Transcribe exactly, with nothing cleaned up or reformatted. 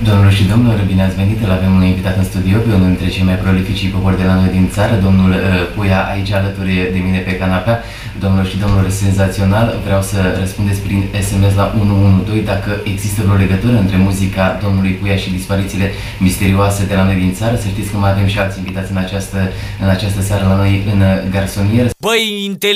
Domnilor și domnilor, bine ați venit, îl avem un invitat în studio, pe unul dintre cei mai prolifici popori de la noi din țară, domnul uh, Puia, aici alături de mine pe canapea. Domnilor și domnilor, senzațional, vreau să răspundeți prin S M S la unu unu doi dacă există vreo legătură între muzica domnului Puia și disparițiile misterioase de la noi din țară. Să știți că mai avem și alți invitați în această, în această seară la noi în garsonieră. Băi,